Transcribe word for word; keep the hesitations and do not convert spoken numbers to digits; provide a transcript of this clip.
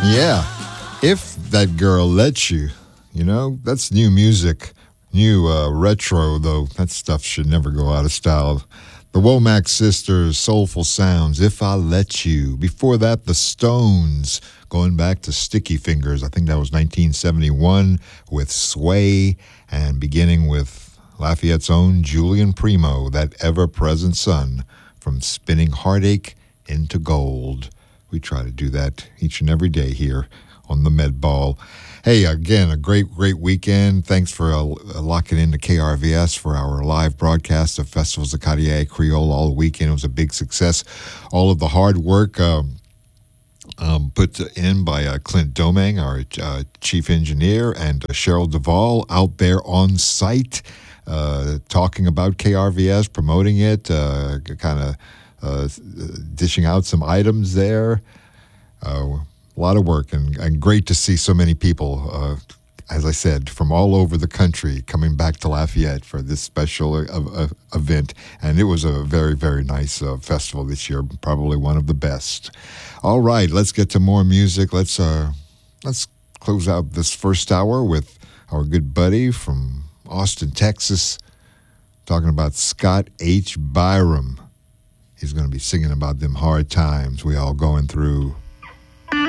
Yeah. If That Girl Lets You, you know, that's new music. New uh, retro, though. That stuff should never go out of style. The Womack Sisters, Soulful Sounds, If I Let You. Before that, The Stones, going back to Sticky Fingers. I think that was nineteen seventy-one with Sway, and beginning with Lafayette's own Julian Primo, That Ever-Present Sun, from Spinning Heartache into Gold. We try to do that each and every day here on the Med Ball. Hey, again, a great, great weekend. Thanks for uh, locking into K R V S for our live broadcast of Festivals of Cartier Creole all weekend. It was a big success. All of the hard work um, um, put in by uh, Clint Domang, our uh, chief engineer, and uh, Cheryl Duvall out there on site uh, talking about K R V S, promoting it, uh, kind of uh, dishing out some items there. Uh, A lot of work, and, and great to see so many people, uh, as I said, from all over the country coming back to Lafayette for this special uh, uh, event. And it was a very, very nice uh, festival this year, probably one of the best. All right, let's get to more music. Let's uh, let's close out this first hour with our good buddy from Austin, Texas, talking about Scott H. Byram. He's going to be singing about them hard times we all going through.